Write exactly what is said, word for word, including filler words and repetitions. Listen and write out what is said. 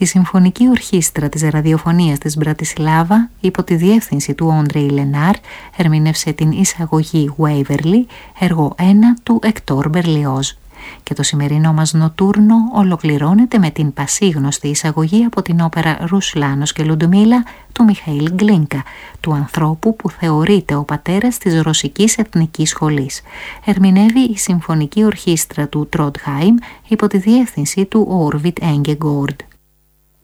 Η Συμφωνική Ορχήστρα της Ραδιοφωνίας της Μπρατισλάβα, υπό τη διεύθυνση του Όντρεϊ Λενάρ, ερμήνευσε την εισαγωγή Waverly, έργο ένα του Εκτόρ Μπερλιόζ. Και το σημερινό μας νοτούρνο ολοκληρώνεται με την πασίγνωστη εισαγωγή από την όπερα «Ρουσλάνος και Λουντμίλα» του Μιχαήλ Γκλίνκα, του ανθρώπου που θεωρείται ο πατέρας της Ρωσικής Εθνικής Σχολής. Ερμηνεύει η Συμφωνική Ορχήστρα του Τρόντχαϊμ υπό τη διεύθυνση του Όρβιτ Έγκεγκόρντ.